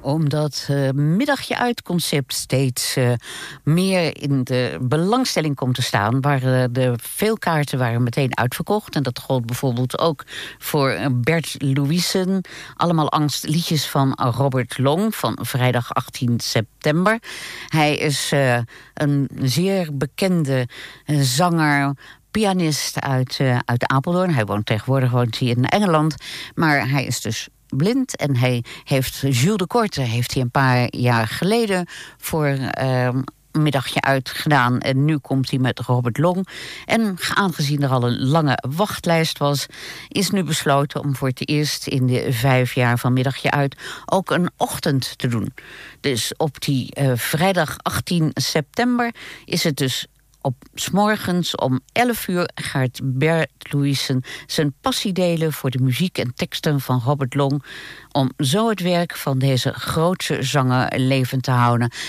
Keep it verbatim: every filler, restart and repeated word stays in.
omdat uh, middagje uit concept steeds uh, meer in de belangstelling komt te staan. Waar uh, de veel kaarten waren meteen uitverkocht. En dat gold bijvoorbeeld ook voor Bert Louison. Allemaal angstliedjes van Robert Long van vrijdag achttien september. Hij is uh, een zeer bekende uh, zanger, pianist uit, uh, uit Apeldoorn. Hij woont tegenwoordig woont hij in Engeland. Maar hij is dus blind en hij heeft Jules de Korte heeft hij een paar jaar geleden voor uh, een middagje uit gedaan. En nu komt hij met Robert Long. En aangezien er al een lange wachtlijst was, is nu besloten om voor het eerst in de vijf jaar van middagje uit ook een ochtend te doen. Dus op die uh, vrijdag achttien september is het dus op 's morgens om elf uur gaat Bert Louison zijn passie delen voor de muziek en teksten van Robert Long, om zo het werk van deze grootse zanger levend te houden.